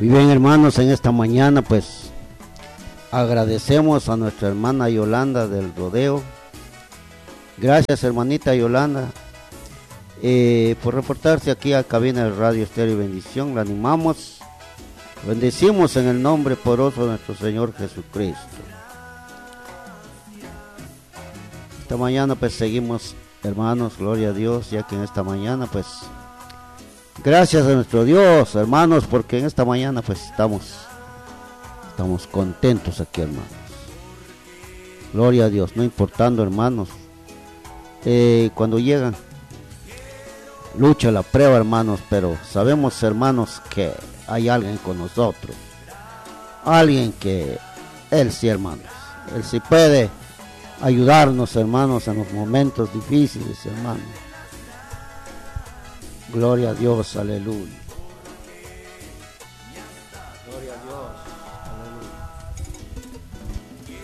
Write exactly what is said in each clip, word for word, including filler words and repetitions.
Muy bien, hermanos, en esta mañana pues agradecemos a nuestra hermana Yolanda del Rodeo. Gracias, hermanita Yolanda, eh, por reportarse aquí a cabina de Radio Estéreo Bendición. La animamos, bendecimos en el nombre poderoso de nuestro Señor Jesucristo. Esta mañana pues seguimos, hermanos, gloria a Dios, ya que en esta mañana pues gracias a nuestro Dios, hermanos, porque en esta mañana pues estamos estamos contentos aquí, hermanos. Gloria a Dios, no importando, hermanos, eh, cuando llegan lucha la prueba, hermanos, pero sabemos, hermanos, que hay alguien con nosotros, alguien que Él sí, hermanos, Él sí puede ayudarnos, hermanos, en los momentos difíciles, hermanos. Gloria a Dios, aleluya. Gloria a Dios, aleluya.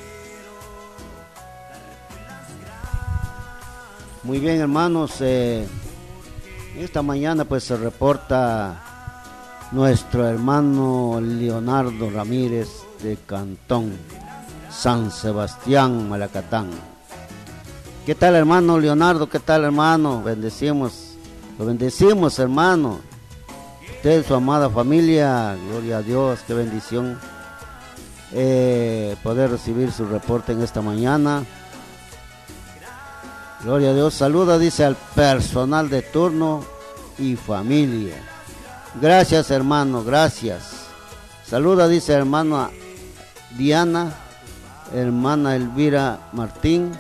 Muy bien, hermanos, eh, esta mañana pues se reporta nuestro hermano Leonardo Ramírez de Cantón San Sebastián, Malacatán. ¿Qué tal, hermano Leonardo? ¿Qué tal, hermano? Bendecimos. Lo bendecimos, hermano. Usted, su amada familia, gloria a Dios, qué bendición eh, poder recibir su reporte en esta mañana. Gloria a Dios. Saluda, dice, al personal de turno y familia. Gracias, hermano, gracias. Saluda, dice, hermana Diana, hermana Elvira Martín.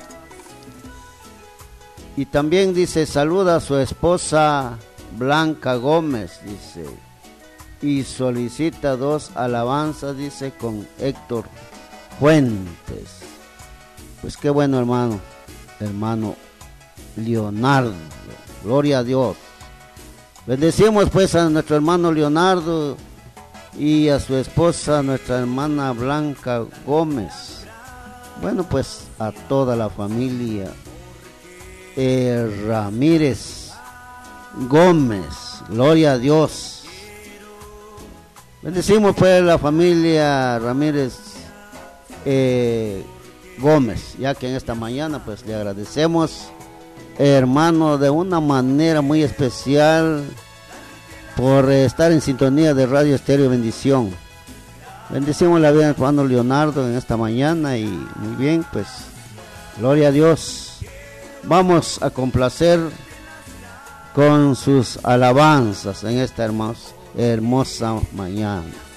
Y también dice, saluda a su esposa Blanca Gómez, dice, y solicita dos alabanzas, dice, con Héctor Fuentes. Pues qué bueno, hermano, hermano Leonardo, gloria a Dios. Bendecimos pues a nuestro hermano Leonardo y a su esposa, nuestra hermana Blanca Gómez. Bueno, pues a toda la familia Eh, Ramírez Gómez, gloria a Dios. Bendecimos pues la familia Ramírez eh, Gómez, ya que en esta mañana pues le agradecemos, hermano, de una manera muy especial por eh, estar en sintonía de Radio Estéreo Bendición. Bendecimos la vida de hermano Leonardo en esta mañana y muy bien, pues gloria a Dios. Vamos a complacer con sus alabanzas en esta hermosa, hermosa mañana.